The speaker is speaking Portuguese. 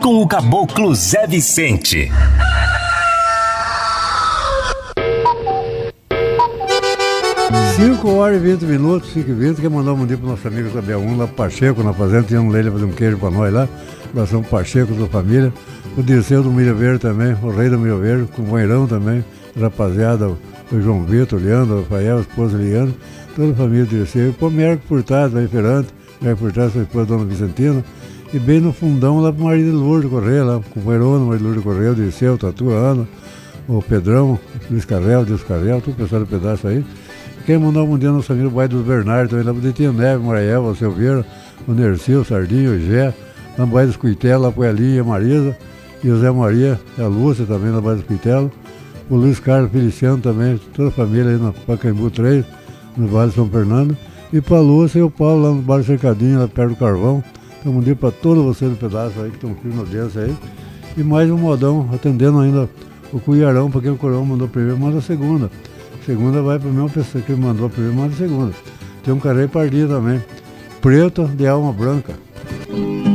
com o Caboclo Zé Vicente. Cinco horas e 20 minutos, 5h20, quer mandar um bom dia para nosso amigo Isabel 1, lá Pacheco, na fazenda, tinha um leite fazer um queijo para nós lá, abração Pacheco, sua família, o Dirceu do Milho Verde também, o Rei do Milho Verde, com o Moirão também, rapaziada, o João Vitor, o Leandro, o Rafael, a esposa Leandro, toda a família do Dirceu, e o Mérico Furtado, lá em Ferrante, Mérico Furtado, sua esposa Dona Vicentina, e bem no fundão lá pro marido de Lourdes Correia, lá com o Moirão, o marido de Lourdes Correia, o Dirceu, o Tatu, a Ana, o Pedrão, o Luiz Carrel, Deus Carrel, todo o pessoal do pedaço aí. Quem mandou um dia no nosso amigo Bairro dos Bernardo, também lá pro Detinho Neve, Marael, o Silveira, o Nercil, o Sardinho, o Gé, lá no Bairro dos Cuitela, lá pro Elinho e a Marisa, e o Zé Maria, a Lúcia também, no Bairro dos Cuitela, o Luiz Carlos Feliciano também, toda a família aí no Pacaembu 3, no Vale de São Fernando, e pra Lúcia e o Paulo lá no Bairro Cercadinho, lá perto do Carvão. Então um dia pra todos vocês do pedaço aí, que estão firme na audiência aí, e mais um modão, atendendo ainda o Cuiarão, pra quem o Corão mandou primeiro, manda a segunda. Segunda vai para a mesma pessoa que mandou a primeira, manda a segunda. Tem um carré pardido também. Preto de alma branca.